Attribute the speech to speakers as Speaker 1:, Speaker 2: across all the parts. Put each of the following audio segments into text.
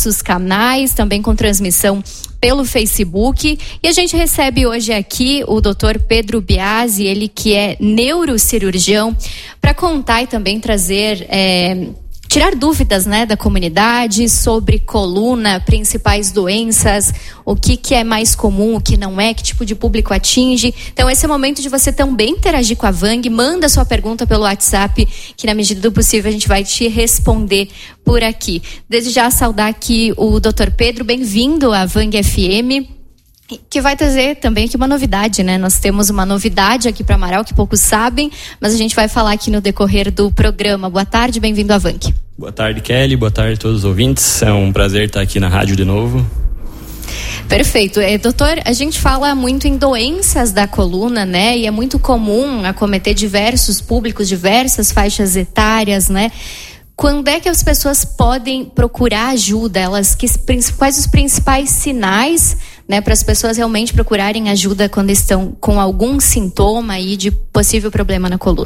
Speaker 1: nossos canais, também com transmissão pelo Facebook. E a gente recebe hoje aqui o Dr. Pedro Biasi, ele que é neurocirurgião, para contar e também trazer... tirar dúvidas, né, da comunidade sobre coluna, principais doenças, o que é mais comum, o que não é, que tipo de público atinge. Então esse é o momento de você também interagir com a Vang, manda sua pergunta pelo WhatsApp, que na medida do possível a gente vai te responder por aqui. Desde já saudar aqui o Dr. Pedro, bem-vindo à Vang FM. Que vai trazer também aqui uma novidade, né? Nós temos uma novidade aqui para Amaral que poucos sabem, mas a gente vai falar aqui no decorrer do programa. Boa tarde, bem-vindo à Vang.
Speaker 2: Boa tarde, Kelly, boa tarde a todos os ouvintes, é um prazer estar aqui na rádio de novo.
Speaker 1: Perfeito. Doutor, a gente fala muito em doenças da coluna, né? E é muito comum acometer diversos públicos, diversas faixas etárias, né? Quando é que as pessoas podem procurar ajuda? Quais os principais sinais, né, para as pessoas realmente procurarem ajuda quando estão com algum sintoma aí de possível problema na coluna?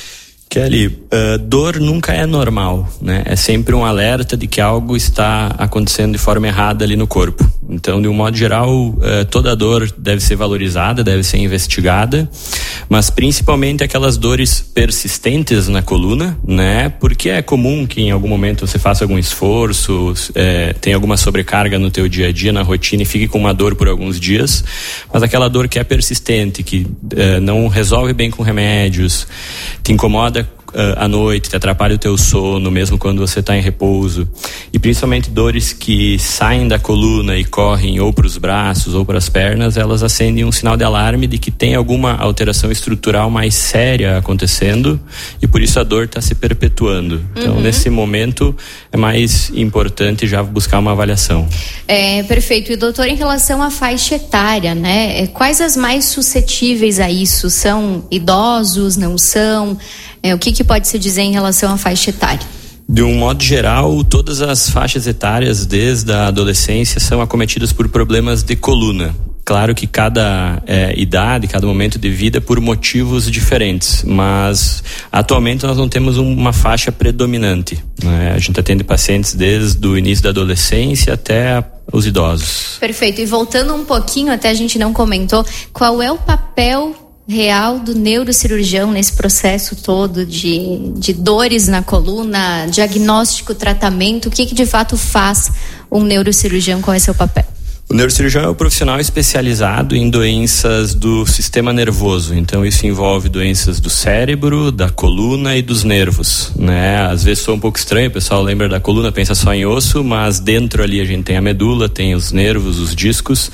Speaker 2: Kelly, dor nunca é normal, né? É sempre um alerta de que algo está acontecendo de forma errada ali no corpo. Então, de um modo geral, toda dor deve ser valorizada, deve ser investigada, mas principalmente aquelas dores persistentes na coluna, né? Porque é comum que em algum momento você faça algum esforço, tenha alguma sobrecarga no teu dia a dia, na rotina, e fique com uma dor por alguns dias, mas aquela dor que é persistente, que não resolve bem com remédios, te incomoda à noite, te atrapalha o teu sono, mesmo quando você está em repouso, e principalmente dores que saem da coluna e correm ou para os braços ou para as pernas, elas acendem um sinal de alarme de que tem alguma alteração estrutural mais séria acontecendo e por isso a dor está se perpetuando. Então, nesse momento, é mais importante já buscar uma avaliação.
Speaker 1: Perfeito. E doutor, em relação à faixa etária, né? Quais as mais suscetíveis a isso? São idosos, não são? O que pode se dizer em relação à faixa etária?
Speaker 2: De um modo geral, todas as faixas etárias, desde a adolescência, são acometidas por problemas de coluna. Claro que cada idade, cada momento de vida por motivos diferentes, mas atualmente nós não temos uma faixa predominante, né? A gente atende pacientes desde o início da adolescência até os idosos.
Speaker 1: Perfeito. E voltando um pouquinho, até a gente não comentou, qual é o papel real do neurocirurgião nesse processo todo de dores na coluna, diagnóstico, tratamento? O que de fato faz um neurocirurgião? Qual é seu papel?
Speaker 2: O neurocirurgião é um profissional especializado em doenças do sistema nervoso. Então isso envolve doenças do cérebro, da coluna e dos nervos, né? Às vezes soa um pouco estranho, o pessoal lembra da coluna, pensa só em osso, mas dentro ali a gente tem a medula, tem os nervos, os discos.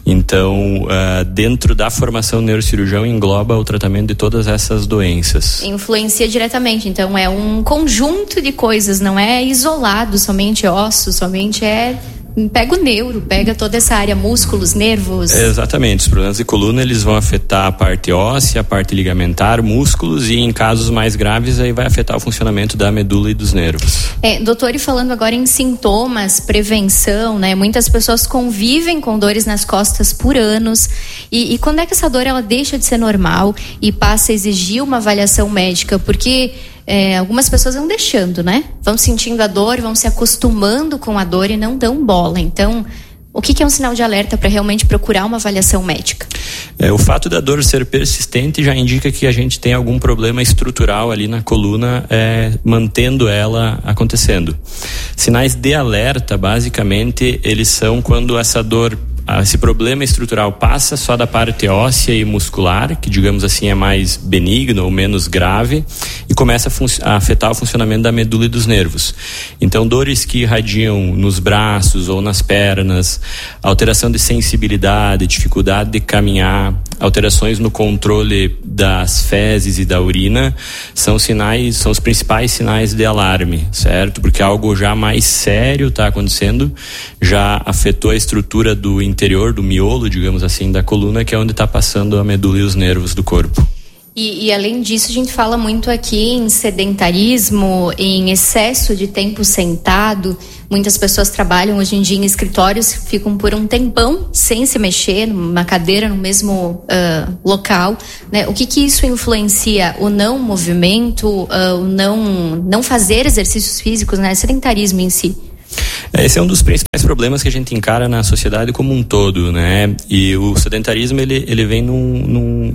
Speaker 2: Então, dentro da formação do neurocirurgião engloba o tratamento de todas essas doenças.
Speaker 1: Influencia diretamente, então é um conjunto de coisas, não é isolado, somente ossos, somente pega o neuro, pega toda essa área, músculos, nervos.
Speaker 2: Exatamente, os problemas de coluna eles vão afetar a parte óssea, a parte ligamentar, músculos, e em casos mais graves aí vai afetar o funcionamento da medula e dos nervos.
Speaker 1: Doutor, e falando agora em sintomas, prevenção, né? Muitas pessoas convivem com dores nas costas por anos, e quando é que essa dor ela deixa de ser normal e passa a exigir uma avaliação médica? Porque algumas pessoas vão deixando, né? Vão sentindo a dor, vão se acostumando com a dor e não dão bola. Então, o que é um sinal de alerta para realmente procurar uma avaliação médica?
Speaker 2: O fato da dor ser persistente já indica que a gente tem algum problema estrutural ali na coluna, mantendo ela acontecendo. Sinais de alerta, basicamente, eles são quando essa dor, esse problema estrutural passa só da parte óssea e muscular, que digamos assim é mais benigno ou menos grave, e começa a afetar o funcionamento da medula e dos nervos. Então, dores que irradiam nos braços ou nas pernas, alteração de sensibilidade, dificuldade de caminhar, alterações no controle das fezes e da urina, são os principais sinais de alarme, certo? Porque algo já mais sério está acontecendo, já afetou a estrutura do interior, do miolo, digamos assim, da coluna, que é onde está passando a medula e os nervos do corpo.
Speaker 1: E além disso, a gente fala muito aqui em sedentarismo, em excesso de tempo sentado. Muitas pessoas trabalham hoje em dia em escritórios, ficam por um tempão sem se mexer, numa cadeira, no mesmo local, né? O que isso influencia? O não movimento, o não fazer exercícios físicos, né? Sedentarismo em si.
Speaker 2: Esse é um dos principais problemas que a gente encara na sociedade como um todo, né? E o sedentarismo, ele vem num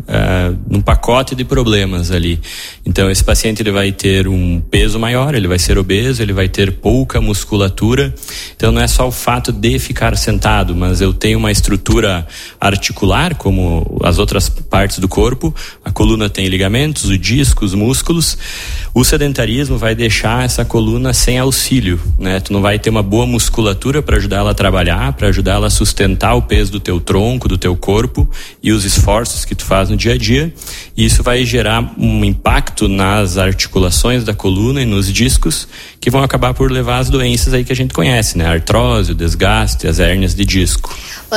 Speaker 2: pacote de problemas ali. Então, esse paciente, ele vai ter um peso maior, ele vai ser obeso, ele vai ter pouca musculatura. Então, não é só o fato de ficar sentado, mas eu tenho uma estrutura articular, como as outras partes do corpo. A coluna tem ligamentos, o disco, os músculos. O sedentarismo vai deixar essa coluna sem auxílio, né? Tu não vai ter uma boa musculatura para ajudar ela a trabalhar, para ajudar ela a sustentar o peso do teu tronco, do teu corpo e os esforços que tu faz no dia a dia. E isso vai gerar um impacto nas articulações da coluna e nos discos, que vão acabar por levar às doenças aí que a gente conhece, né? A artrose, o desgaste, as hérnias de disco.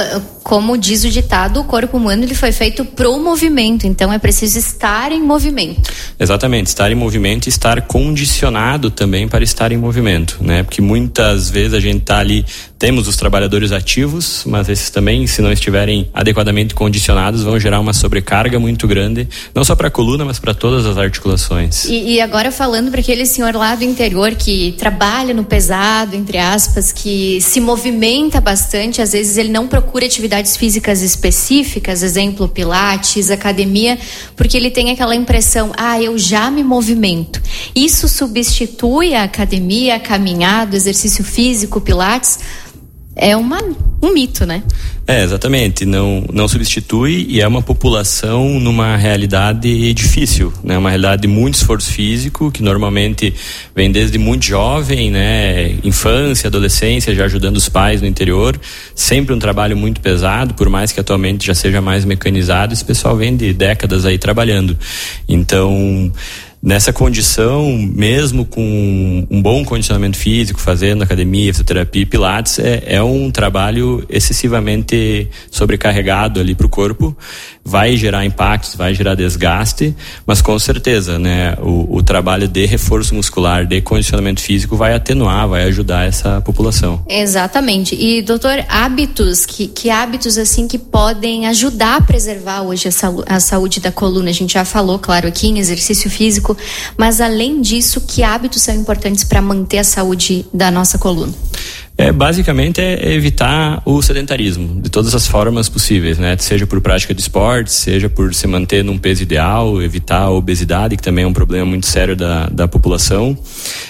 Speaker 1: Como diz o ditado, o corpo humano ele foi feito pro movimento, então é preciso estar em movimento.
Speaker 2: Exatamente, estar em movimento e estar condicionado também para estar em movimento, né? Porque muitas vezes a gente tá ali, temos os trabalhadores ativos, mas esses também, se não estiverem adequadamente condicionados, vão gerar uma sobrecarga muito grande, não só para a coluna, mas para todas as articulações.
Speaker 1: E agora falando para aquele senhor lá do interior que trabalha no pesado, entre aspas, que se movimenta bastante, às vezes ele não procura atividades físicas específicas, exemplo, pilates, academia, porque ele tem aquela impressão, eu já me movimento. Isso substitui a academia, a caminhada, exercício físico, pilates? É um mito, né?
Speaker 2: Exatamente, não substitui, e é uma população numa realidade difícil, né? Uma realidade de muito esforço físico, que normalmente vem desde muito jovem, né? Infância, adolescência, já ajudando os pais no interior, sempre um trabalho muito pesado, por mais que atualmente já seja mais mecanizado, esse pessoal vem de décadas aí trabalhando. Então, nessa condição, mesmo com um bom condicionamento físico, fazendo academia, fisioterapia e pilates, é um trabalho excessivamente sobrecarregado ali para o corpo, vai gerar impactos, vai gerar desgaste, mas com certeza, né, o trabalho de reforço muscular, de condicionamento físico vai atenuar, vai ajudar essa população.
Speaker 1: Exatamente. E doutor, hábitos, que hábitos assim que podem ajudar a preservar hoje a saúde da coluna? A gente já falou, claro, aqui em exercício físico, mas além disso, que hábitos são importantes para manter a saúde da nossa coluna?
Speaker 2: Basicamente é evitar o sedentarismo de todas as formas possíveis, né? Seja por prática de esportes, seja por se manter num peso ideal, evitar a obesidade, que também é um problema muito sério da população.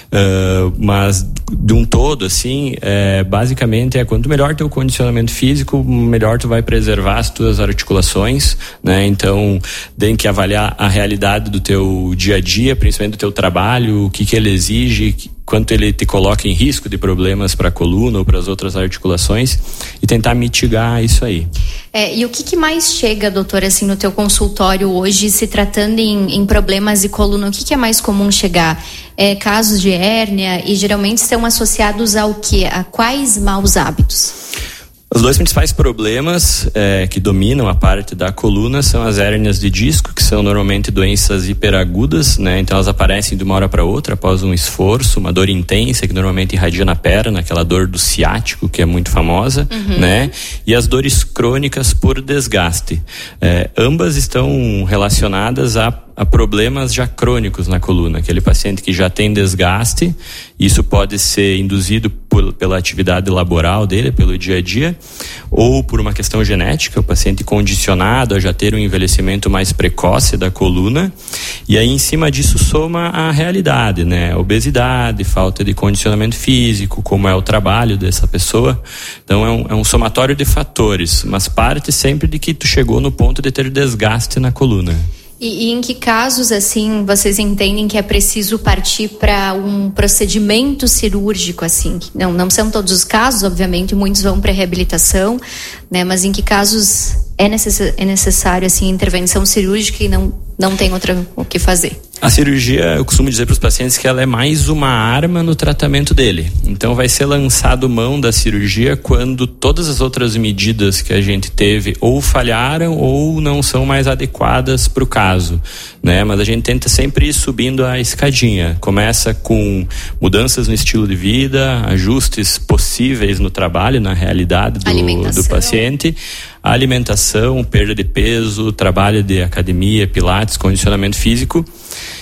Speaker 2: Mas de um todo, assim, basicamente quanto melhor teu condicionamento físico, melhor tu vai preservar as tuas articulações, né? Então, tem que avaliar a realidade do teu dia a dia, principalmente do teu trabalho, o que ele exige, quanto ele te coloca em risco de problemas para a coluna ou para as outras articulações, e tentar mitigar isso aí.
Speaker 1: E o que mais chega, doutor, assim, no teu consultório hoje, se tratando em problemas de coluna, o que é mais comum chegar? Casos de hérnia, e geralmente estão associados ao quê? A quais maus hábitos?
Speaker 2: Os dois principais problemas que dominam a parte da coluna são as hérnias de disco, que são normalmente doenças hiperagudas, né? Então elas aparecem de uma hora para outra após um esforço, uma dor intensa que normalmente irradia na perna, aquela dor do ciático que é muito famosa, né? E as dores crônicas por desgaste. Ambas estão relacionadas a problemas já crônicos na coluna, aquele paciente que já tem desgaste, isso pode ser induzido pela atividade laboral dele, pelo dia a dia, ou por uma questão genética, o paciente condicionado a já ter um envelhecimento mais precoce da coluna, e aí em cima disso soma a realidade, né? Obesidade, falta de condicionamento físico, como é o trabalho dessa pessoa. Então é um somatório de fatores, mas parte sempre de que tu chegou no ponto de ter desgaste na coluna.
Speaker 1: E em que casos, assim, vocês entendem que é preciso partir para um procedimento cirúrgico, assim? Não são todos os casos, obviamente, muitos vão para reabilitação, né? Mas em que casos é necessário, assim, intervenção cirúrgica e não tem o que fazer?
Speaker 2: A cirurgia, eu costumo dizer para os pacientes que ela é mais uma arma no tratamento dele. Então vai ser lançado mão da cirurgia quando todas as outras medidas que a gente teve ou falharam ou não são mais adequadas para o caso, né? Mas a gente tenta sempre ir subindo a escadinha. Começa com mudanças no estilo de vida, ajustes possíveis no trabalho, na realidade do paciente. A alimentação, perda de peso, trabalho de academia, pilates, condicionamento físico.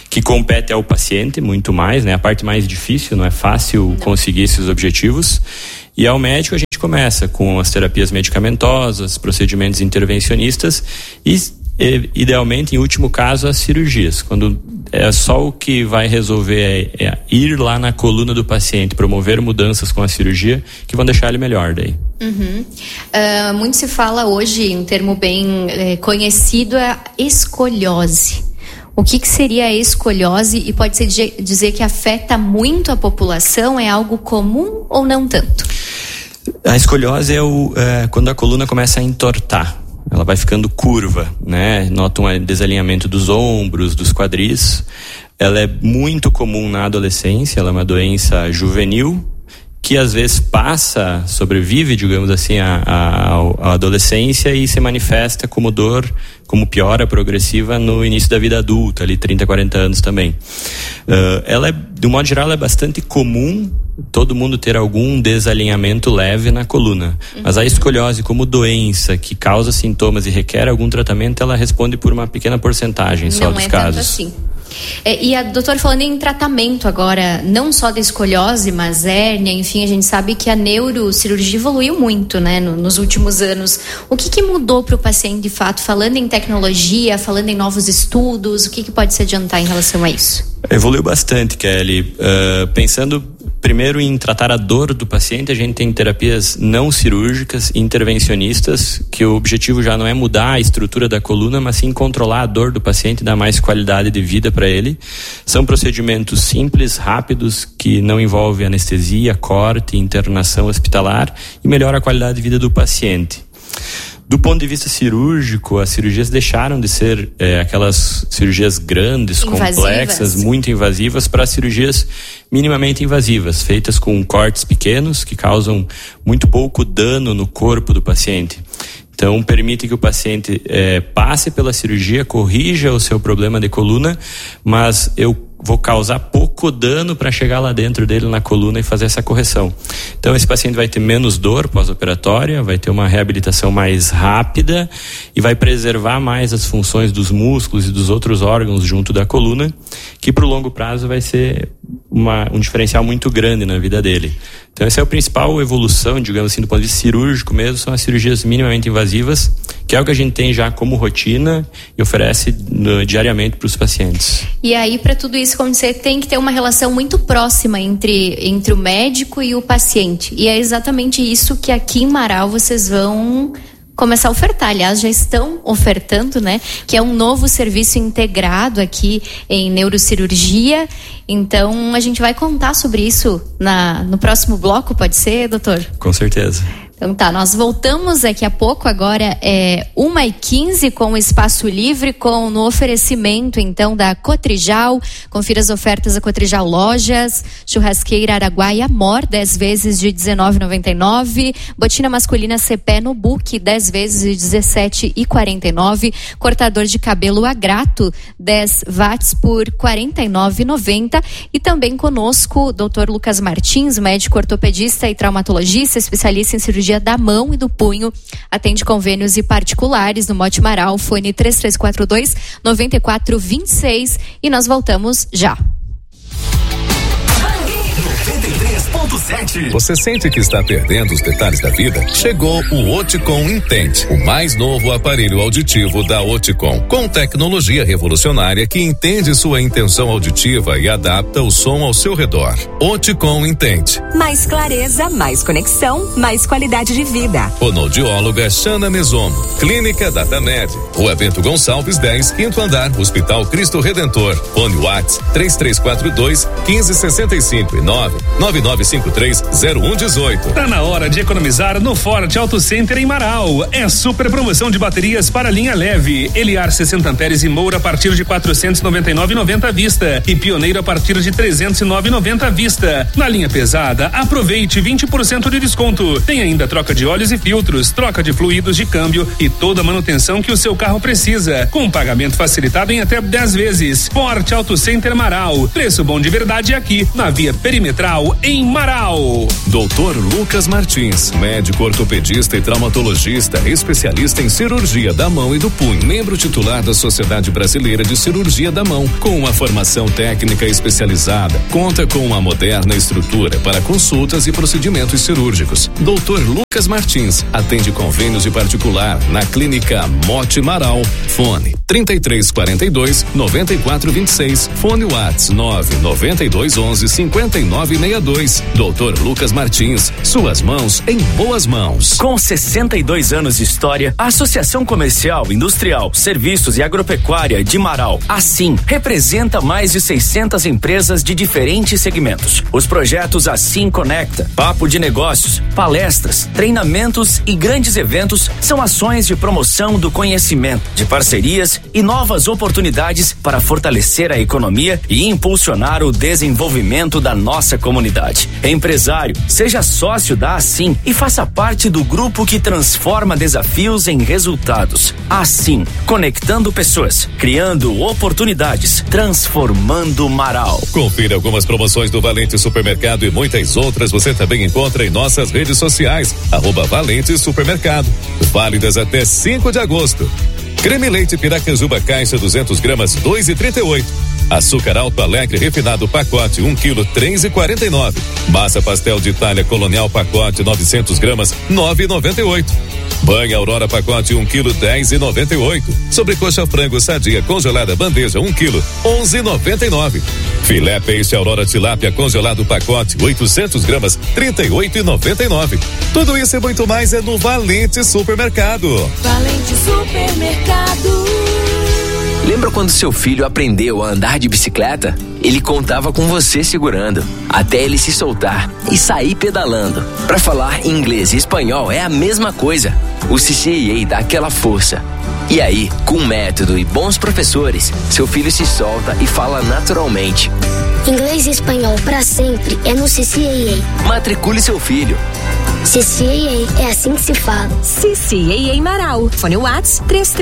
Speaker 2: que compete ao paciente muito mais, né? A parte mais difícil, não é fácil conseguir esses objetivos. E ao médico a gente começa com as terapias medicamentosas, procedimentos intervencionistas e, idealmente, em último caso, as cirurgias. Quando é só o que vai resolver é ir lá na coluna do paciente, promover mudanças com a cirurgia que vão deixar ele melhor daí.
Speaker 1: Muito se fala hoje, um termo bem conhecido, é a escoliose. O que seria a escoliose e pode-se dizer que afeta muito a população? É algo comum ou não tanto?
Speaker 2: A escoliose é quando a coluna começa a entortar. Ela vai ficando curva, né? Nota um desalinhamento dos ombros, dos quadris. Ela é muito comum na adolescência, ela é uma doença juvenil, que às vezes sobrevive, digamos assim, à adolescência e se manifesta como dor, como piora progressiva no início da vida adulta, ali 30, 40 anos também. Ela de um modo geral, é bastante comum todo mundo ter algum desalinhamento leve na coluna. Mas a escoliose como doença que causa sintomas e requer algum tratamento, ela responde por uma pequena porcentagem só dos casos.
Speaker 1: Tanto assim. E a doutora, falando em tratamento agora, não só da escoliose, mas hérnia, enfim, a gente sabe que a neurocirurgia evoluiu muito, né, nos últimos anos. O que mudou para o paciente de fato, falando em tecnologia, falando em novos estudos, o que pode se adiantar em relação a isso?
Speaker 2: Evoluiu bastante, Kelly. Pensando primeiro em tratar a dor do paciente, a gente tem terapias não cirúrgicas, intervencionistas, que o objetivo já não é mudar a estrutura da coluna, mas sim controlar a dor do paciente e dar mais qualidade de vida para ele. São procedimentos simples, rápidos, que não envolvem anestesia, corte, internação hospitalar e melhora a qualidade de vida do paciente. Do ponto de vista cirúrgico, as cirurgias deixaram de ser aquelas cirurgias grandes, complexas, muito invasivas, para cirurgias minimamente invasivas, feitas com cortes pequenos que causam muito pouco dano no corpo do paciente. Então, permite que o paciente passe pela cirurgia, corrija o seu problema de coluna, mas eu vou causar pouco dano para chegar lá dentro dele na coluna e fazer essa correção. Então, esse paciente vai ter menos dor pós-operatória, vai ter uma reabilitação mais rápida e vai preservar mais as funções dos músculos e dos outros órgãos junto da coluna, que para o longo prazo vai ser um diferencial muito grande na vida dele. Então, essa é a principal evolução, digamos assim, do ponto de vista cirúrgico mesmo, são as cirurgias minimamente invasivas, que é o que a gente tem já como rotina e oferece diariamente para os pacientes.
Speaker 1: E aí, para tudo isso acontecer, tem que ter uma relação muito próxima entre o médico e o paciente. E é exatamente isso que aqui em Marau vocês vão começar a ofertar, aliás, já estão ofertando, né? Que é um novo serviço integrado aqui em neurocirurgia. Então, a gente vai contar sobre isso no próximo bloco, pode ser, doutor?
Speaker 2: Com certeza.
Speaker 1: Então tá, nós voltamos daqui a pouco, agora é 1h15 com o Espaço Livre, no oferecimento então da Cotrijal. Confira as ofertas da Cotrijal Lojas, churrasqueira Araguaia Amor, 10 vezes de R$19,99, botina masculina Cepé no Book, 10 vezes de R$17,49, cortador de cabelo Agrato, 10 watts por R$49,90, e também conosco o Dr. Lucas Martins, médico ortopedista e traumatologista, especialista em cirurgia da mão e do punho, atende convênios e particulares no Mote Marau, fone 3342-9426, e nós voltamos já.
Speaker 3: 93.7. Você sente que está perdendo os detalhes da vida? Chegou o Oticon Intente, o mais novo aparelho auditivo da Oticon, com tecnologia revolucionária que entende sua intenção auditiva e adapta o som ao seu redor. Oticon Intente.
Speaker 4: Mais clareza, mais conexão, mais qualidade de vida.
Speaker 3: Fonoaudióloga Xana Mesomo, Clínica Datamed, Rua Bento Gonçalves 10, 5º andar, Hospital Cristo Redentor. Fone Whats 3342-1565 e 99953-0118.
Speaker 5: Tá na hora de economizar no Forte Auto Center em Marau. É super promoção de baterias para linha leve. Eliar 60 amperes e Moura a partir de R$499,90 à vista e Pioneiro a partir de R$309,90 à vista. Na linha pesada, aproveite 20% de desconto. Tem ainda troca de óleos e filtros, troca de fluidos de câmbio e toda a manutenção que o seu carro precisa, com pagamento facilitado em até 10 vezes. Forte Auto Center Marau. Preço bom de verdade aqui na Via Perimetral em Marau. Marau.
Speaker 3: Dr. Lucas Martins, médico ortopedista e traumatologista, especialista em cirurgia da mão e do punho, membro titular da Sociedade Brasileira de Cirurgia da Mão, com uma formação técnica especializada, conta com uma moderna estrutura para consultas e procedimentos cirúrgicos. Dr. Lucas Martins atende convênios de particular na Clínica Mote Marau. Fone 3342-9426. Fone Whats 99211-5962. Dr. Lucas Martins, suas mãos em boas mãos.
Speaker 6: Com 62 anos de história, a Associação Comercial, Industrial, Serviços e Agropecuária de Marau, assim, representa mais de 600 empresas de diferentes segmentos. Os projetos Assim Conecta, Papo de Negócios, palestras, treinamentos e grandes eventos são ações de promoção do conhecimento, de parcerias e novas oportunidades para fortalecer a economia e impulsionar o desenvolvimento da nossa comunidade. Empresário, seja sócio da Assim e faça parte do grupo que transforma desafios em resultados. Assim, conectando pessoas, criando oportunidades, transformando Marau.
Speaker 3: Confira algumas promoções do Valente Supermercado e muitas outras você também encontra em nossas redes sociais, @Valente Supermercado, válidas até 5 de agosto. Creme leite Piracanjuba caixa 200 gramas 2,38. Açúcar Alto Alegre refinado pacote 1 kg 3,49. Massa pastel de Itália Colonial pacote 900 gramas 9,98. Banha Aurora pacote 1 kg 10,98. Sobrecoxa frango sadia congelada bandeja 1 kg 11,99. Filé peixe Aurora tilápia congelado pacote 800 gramas 38,99. Tudo isso e muito mais é no Valente Supermercado.
Speaker 7: Valente Supermercado.
Speaker 8: Lembra quando seu filho aprendeu a andar de bicicleta? Ele contava com você segurando, até ele se soltar e sair pedalando. Para falar inglês e espanhol é a mesma coisa. O CCAA dá aquela força. E aí, com método e bons professores, seu filho se solta e fala naturalmente.
Speaker 9: Inglês e espanhol para sempre é no CCAA.
Speaker 8: Matricule seu filho.
Speaker 9: CCAA, é assim que se fala.
Speaker 4: CCAA Marau. Fone Whats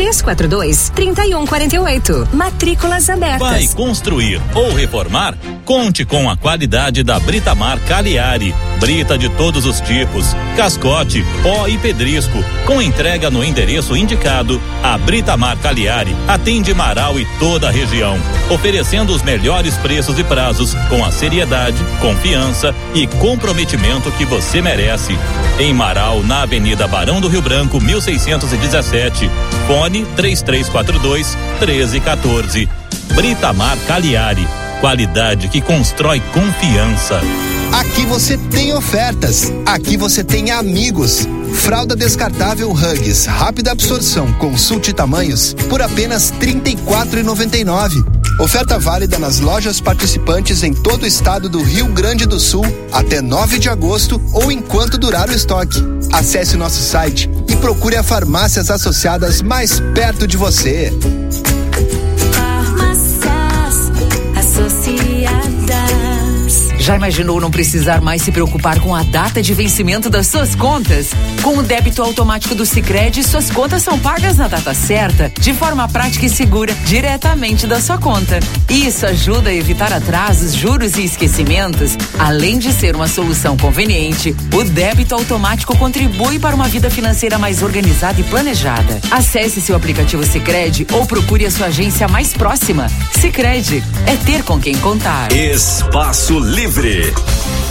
Speaker 4: 3342-3148. Matrículas abertas.
Speaker 10: Vai construir ou reformar? Conte com a qualidade da Britamar Cagliari. Brita de todos os tipos, cascote, pó e pedrisco. Com entrega no endereço indicado, a Britamar Cagliari atende Marau e toda a região, oferecendo os melhores preços e prazos com a seriedade, confiança e comprometimento que você merece. Em Marau, na Avenida Barão do Rio Branco, 1617. Fone 3342-1314. Britamar Cagliari. Qualidade que constrói confiança.
Speaker 11: Aqui você tem ofertas. Aqui você tem amigos. Fralda descartável Huggies, rápida absorção, consulte tamanhos, por apenas R$ 34,99. Oferta válida nas lojas participantes em todo o estado do Rio Grande do Sul até 9 de agosto ou enquanto durar o estoque. Acesse nosso site e procure a farmácias associadas mais perto de você.
Speaker 7: Farmácias associadas.
Speaker 12: Já imaginou não precisar mais se preocupar com a data de vencimento das suas contas? Com o débito automático do Sicredi, suas contas são pagas na data certa, de forma prática e segura, diretamente da sua conta. Isso ajuda a evitar atrasos, juros e esquecimentos. Além de ser uma solução conveniente, o débito automático contribui para uma vida financeira mais organizada e planejada. Acesse seu aplicativo Sicredi ou procure a sua agência mais próxima. Sicredi é ter com quem contar.
Speaker 6: Espaço Livre.